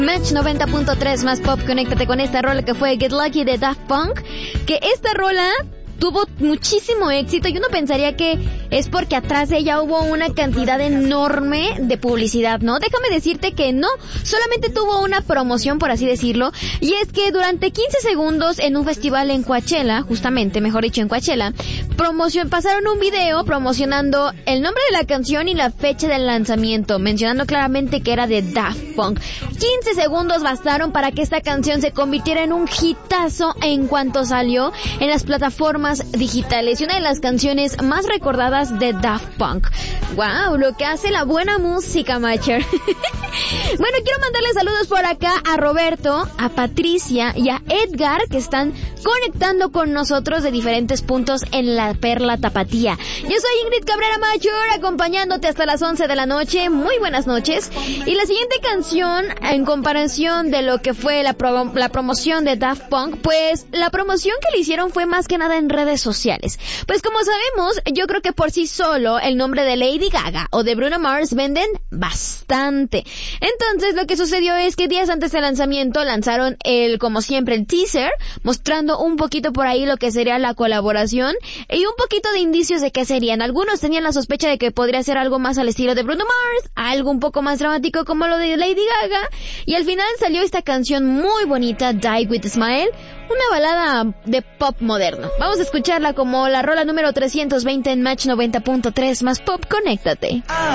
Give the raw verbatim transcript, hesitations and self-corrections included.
Match noventa punto tres más pop, conéctate con esta rola que fue Get Lucky de Daft Punk, que esta rola tuvo muchísimo éxito y uno pensaría que es porque atrás de ella hubo una cantidad enorme de publicidad, ¿no? Déjame decirte que no, solamente tuvo una promoción, por así decirlo, y es que durante quince segundos en un festival en Coachella, justamente, mejor dicho en Coachella, promoción, pasaron un video promocionando el nombre de la canción y la fecha del lanzamiento, mencionando claramente que era de Daft Punk. quince segundos bastaron para que esta canción se convirtiera en un hitazo en cuanto salió en las plataformas digitales y una de las canciones más recordadas de Daft Punk. Wow, lo que hace la buena música, Matcher. Bueno, quiero mandarle saludos por acá a Roberto, a Patricia y a Edgar, que están conectando con nosotros de diferentes puntos en la Perla Tapatía. Yo soy Ingrid Cabrera Matcher, acompañándote hasta las once de la noche. Muy buenas noches. Y la siguiente canción, en comparación de lo que fue la, pro- la promoción de Daft Punk, pues la promoción que le hicieron fue más que nada en redes sociales. Pues como sabemos, yo creo que por sí solo el nombre de Lady Gaga o de Bruno Mars venden bastante. Entonces lo que sucedió es que días antes del lanzamiento lanzaron el, como siempre, el teaser, mostrando un poquito por ahí lo que sería la colaboración y un poquito de indicios de qué serían. Algunos tenían la sospecha de que podría ser algo más al estilo de Bruno Mars, algo un poco más dramático como lo de Lady Gaga, y al final salió esta canción muy bonita, Die With a Smile, una balada de pop moderno. Vamos a escucharla como la rola número trescientos veinte en Match noventa punto tres más pop, conéctate.